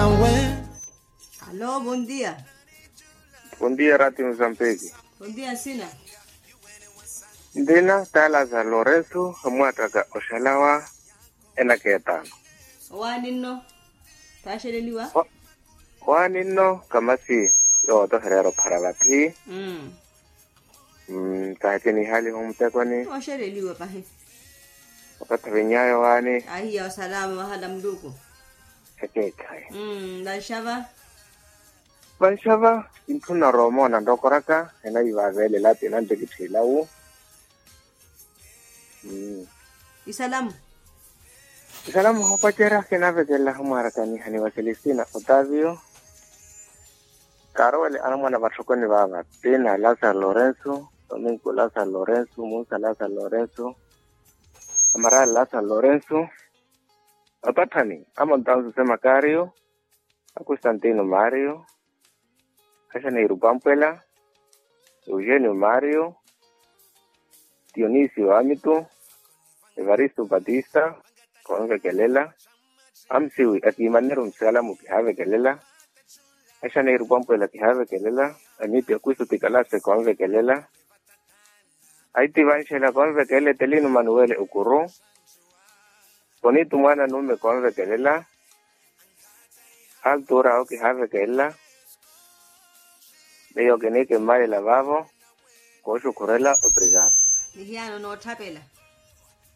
Aló, buen día. Buen día, Radio Mozambique. Buen día, Sina. Ndina tala za Lorenzo mwataka oshalawa enaketano. Wani no. Tasheleliwa? Wani no kamasi yo to herero parabati. Kahitini hali humtekwani. Osheleliwa pahe. Wakati vinyayo wani. Ahiya salama wahala mduku. Hekekai. Dalshava? Banshava intuna romo na ndokoraka ena ivavele lati nante kithilawu. Isalamu? Isalamu hopachera kenavekela humarakani hani wa Celestina Otavio. Karole anamwana bathokoni baba Pena Lazar Lorenzo, Domingo Lazar Lorenzo, Musa Lazar Lorenzo, Amaral Lazar Lorenzo. Apathani amontanzo Semacario, Constantino Mario, Janeiro Pampela, Eugenio Mario, Dionisio Amito, Evaristo Batista, Conve Kelela, Amsiwi Akimanero Msalamu Kihave Kelela, Janeiro Pampela Kihave Kelela, Anitio Cuiso Ticalase Conve Kelela, Haiti Vanchela Conve Kele Telino Manuel Ucurro, Bonito Mana Nume Conve Kelela, Altura Oki Have Kelela, Leo que ne que mare lavabo, cocho correla, obrigado. Lihiano no tapela.